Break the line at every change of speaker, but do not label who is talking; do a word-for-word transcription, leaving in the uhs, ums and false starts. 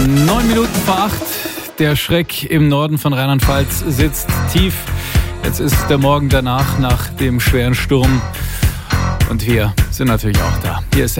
Neun Minuten vor acht. Der Schreck im Norden von Rheinland-Pfalz sitzt tief. Jetzt ist der Morgen danach, nach dem schweren Sturm. Und wir sind natürlich auch da. Hier ist